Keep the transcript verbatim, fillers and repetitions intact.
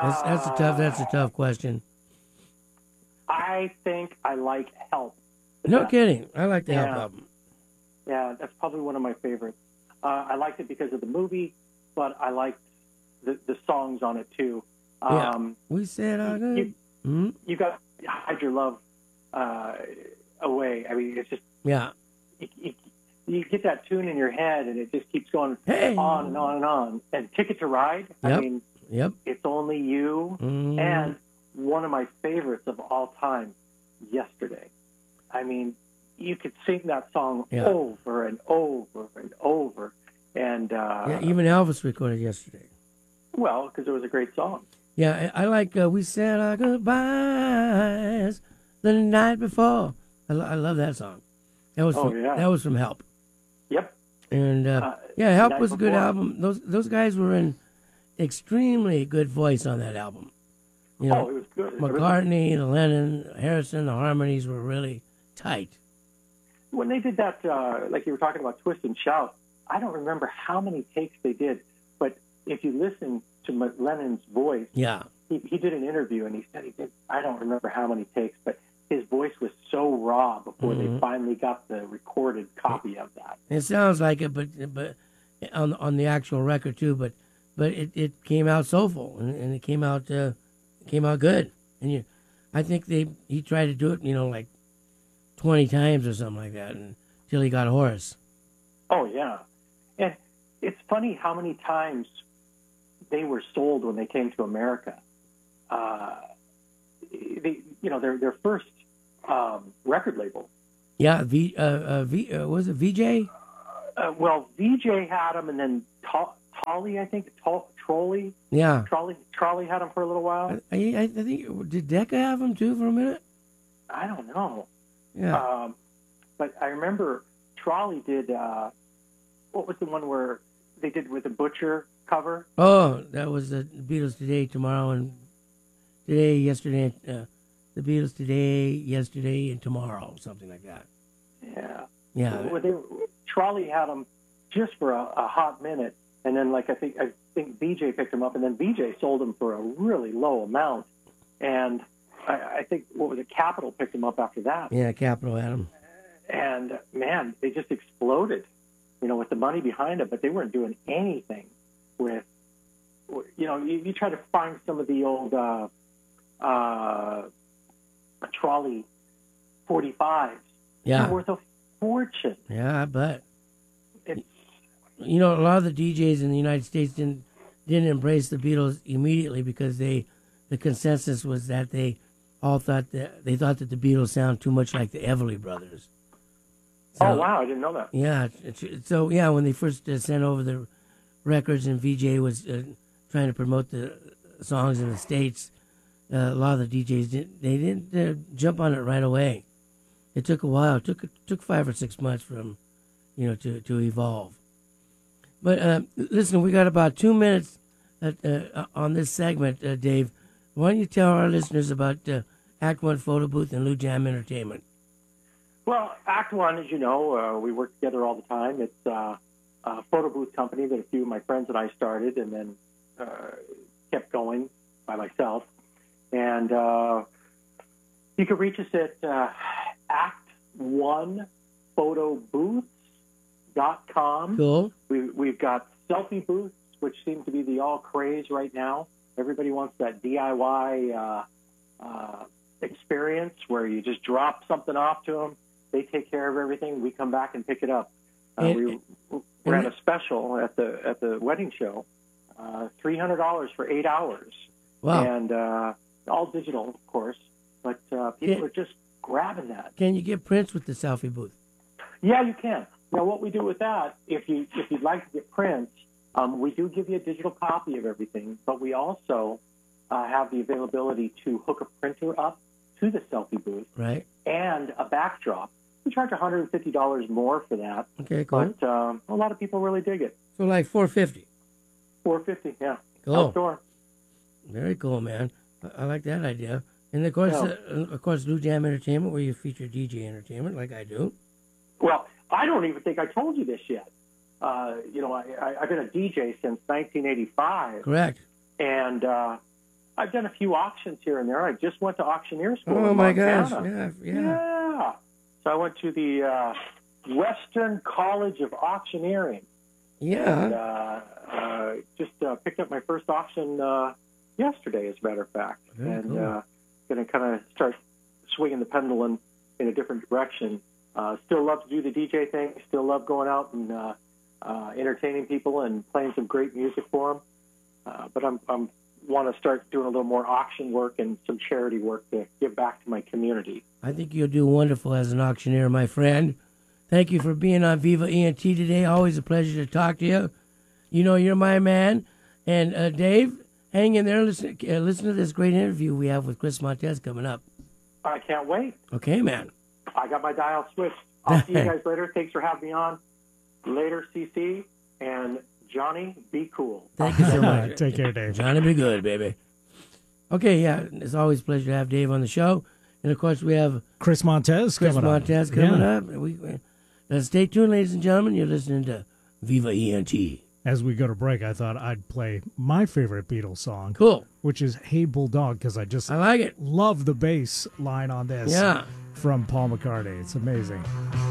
That's that's a tough. That's a tough question. I think I like Help. No Yeah. kidding. I like the Help Yeah. album. Yeah, that's probably one of my favorites. Uh, I liked it because of the movie, but I liked the, the songs on it too. Um, Yeah. We said I you, could. Hmm? you got to hide your love uh, away. I mean, it's just Yeah. you, you, you get that tune in your head, and it just keeps going Hey. on and on and on. And Ticket to Ride. Yep. I mean, Yep. It's Only You, Mm. and one of my favorites of all time, Yesterday. I mean, you could sing that song Yeah. over and over and over. And, uh, Yeah. Even Elvis recorded Yesterday. well, because it was a great song. Yeah. I, I like. Uh, we said our goodbyes the night before. I, lo- I love that song. That was Oh, from, yeah. that was from Help. Yep. And uh, Uh, yeah, Help Night was a good Before. album. Those those guys were in extremely good voice on that album. You know, Oh, it was good. It was- McCartney, the Lennon, Harrison, the harmonies were really tight. when they did that, uh, like you were talking about Twist and Shout, I don't remember how many takes they did, but if you listen to M- Lennon's voice, Yeah. he, he did an interview and he said he did, I don't remember how many takes, but his voice was so raw before Mhm. they finally got the recorded copy of that. It sounds like it, but but on on the actual record too. But but it, it came out soulful and, and it came out uh, came out good. And you, I think they he tried to do it, you know, like twenty times or something like that, until he got hoarse. Oh, yeah. And it's funny how many times they were sold when they came to America. Uh, they, you know, their, their first um, record label. Yeah, V uh, uh V uh, was it V J? Uh, well, V J had them, and then Ta- Tolly, I think, Ta- Trolley, Yeah, Trolley, Trolley had them for a little while. I, I I think did Decca have him too for a minute? I don't know. Yeah, Um, but I remember Trolley did, uh, what was the one where they did with the Butcher cover? oh, that was the Beatles today, tomorrow, and today, yesterday. Uh, the Beatles today, yesterday, and tomorrow, something like that. Yeah. Yeah, Well, they, Trolley had them just for a, a hot minute, and then like I think I think V J picked them up, and then V J sold them for a really low amount, and I, I think what was it, Capitol picked them up after that, yeah, Capitol had him. and man, they just exploded, you know, with the money behind it, but they weren't doing anything with, you know, you, you try to find some of the old uh, uh, Trolley forty-fives, Yeah, they're worth a fortune. yeah, I bet. It's, You know, a lot of the D Js in the United States didn't didn't embrace the Beatles immediately because they, the consensus was that they all thought that they thought that the Beatles sound too much like the Everly Brothers. So, oh wow, I didn't know that. Yeah, it's, it's, so yeah, when they first uh, sent over the records and V J was uh, trying to promote the songs in the States, uh, a lot of the D Js didn't they didn't uh, jump on it right away. It took a while. It took it took five or six months for them, you know, to to evolve. But uh, listen, we got about two minutes at, uh, on this segment, uh, Dave. Why don't you tell our listeners about uh, Act One Photo Booth and Lou Jam Entertainment? Well, Act One, as you know, uh, we work together all the time. It's uh, a photo booth company that a few of my friends and I started, and then uh, kept going by myself. And uh, you can reach us at uh, act one photo booths dot com. Cool. We, we've got selfie booths, which seem to be the all craze right now. Everybody wants that D I Y uh, uh, experience where you just drop something off to them. They take care of everything. We come back and pick it up. Uh, And- we ran a special at the at the wedding show, uh, three hundred dollars for eight hours, Wow. and uh, all digital, of course. But uh, people Yeah. are just grabbing that. Can you get prints with the selfie booth? Yeah, you can. Now, what we do with that, if you if you'd like to get prints, um, we do give you a digital copy of everything, but we also uh, have the availability to hook a printer up to the selfie booth Right. and a backdrop. We charge one hundred fifty dollars more for that, Okay, cool. but um, a lot of people really dig it. So like four fifty. four hundred fifty dollars, yeah. Cool. Outdoor. Very cool, man. I, I like that idea. And of course, Yeah. uh, of course, Lou Jam Entertainment, where you feature D J entertainment, like I do. Well, I don't even think I told you this yet. Uh, you know, I, I, I've been a D J since nineteen eighty-five, Correct. and uh, I've done a few auctions here and there. I just went to auctioneer school. Oh in my Montana. gosh! Yeah, yeah. Yeah. So I went to the uh, Western College of Auctioneering. Yeah. And, uh, uh, just uh, picked up my first auction uh, yesterday, as a matter of fact. Very and cool. uh, going to kind of start swinging the pendulum in a different direction. Uh, still love to do the D J thing. Still love going out and uh, uh, entertaining people and playing some great music for them. Uh, but I'm, I'm want to start doing a little more auction work and some charity work to give back to my community. I think you'll do wonderful as an auctioneer, my friend. Thank you for being on Viva E N T today. Always a pleasure to talk to you. You know you're my man. And uh, Dave, hang in there. Listen, uh, listen to this great interview we have with Chris Montez coming up. I can't wait. Okay, man. I got my dial switched. I'll see you guys later. Thanks for having me on. Later, C C. And Johnny, be cool. Thank you so much. Take care, Dave. Johnny, be good, baby. Okay, yeah, it's always a pleasure to have Dave on the show. And, of course, we have Chris Montez Chris coming Montez up. coming Yeah. up. We, uh, stay tuned, ladies and gentlemen. You're listening to Viva E N T. As we go to break, I thought I'd play my favorite Beatles song, Cool. which is Hey Bulldog, because I just I like it. love the bass line on this Yeah. from Paul McCartney. It's amazing.